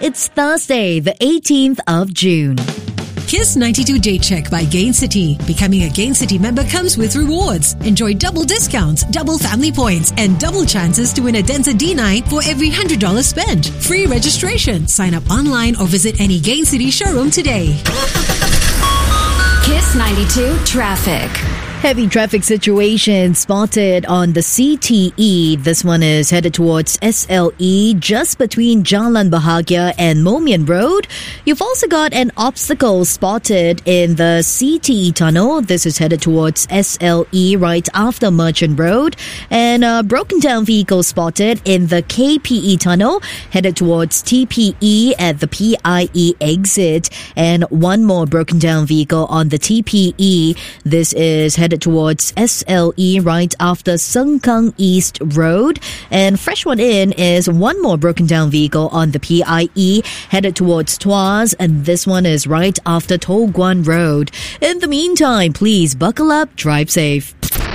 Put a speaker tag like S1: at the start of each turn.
S1: It's Thursday, the 18th of June.
S2: Kiss 92 Day Check by Gain City. Becoming a Gain City member comes with rewards. Enjoy double discounts, double family points, and double chances to win a Denza D9 for every $100 spent. Free registration. Sign up online or visit any Gain City showroom today.
S3: Kiss 92 Traffic.
S1: Heavy traffic situation spotted on the CTE. This one is headed towards SLE just between Jalan Bahagia and Momian Road. You've also got an obstacle spotted in the CTE tunnel. This is headed towards SLE right after Merchant Road. And a broken down vehicle spotted in the KPE tunnel headed towards TPE at the PIE exit. And one more broken down vehicle on the TPE. This is headed towards SLE right after Sengkang East Road. And fresh one in is one more broken down vehicle on the PIE headed towards Tuas, and this one is right after Toh Guan Road. In the meantime, please buckle up, drive safe.